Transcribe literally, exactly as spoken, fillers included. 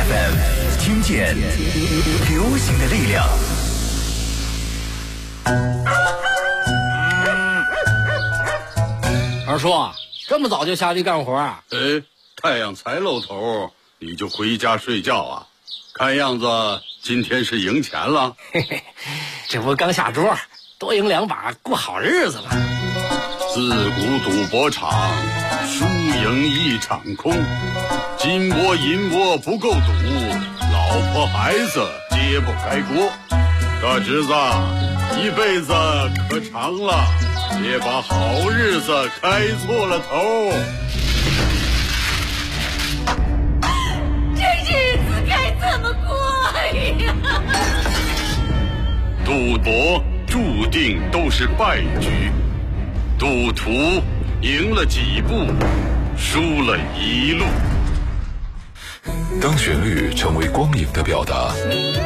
F M， 听见流行的力量。 二叔，这么早就下地干活啊？ 哎，太阳才露头，你就回家睡觉啊？看样子今天是赢钱了。 嘿嘿，这不刚下桌，多赢两把，过好日子了。 自古赌博场，输赢一场空。金窝银窝不够赌，老婆孩子揭不开锅。大侄子，一辈子可长了，别把好日子开错了头。 这日子该怎么过呀？ 赌博注定都是败局，赌徒赢了几步，输了一路。 当旋律成为光影的表达，